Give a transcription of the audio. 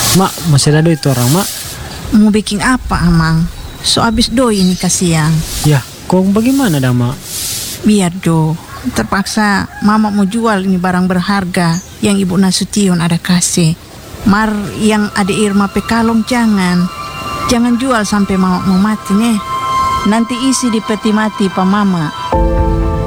Mak, masih ada itu orang, Mak. Mau bikin apa, Amang? So abis doi ini kasihan. Ya, kok bagaimana dah, Mak? Biar do. Terpaksa mama mau jual ini barang berharga yang Ibu Nasution ada kasih. Mar yang ada Irma pekalong jangan. Jangan jual sampai mama mau mati nih. Nanti isi di peti mati pa mama.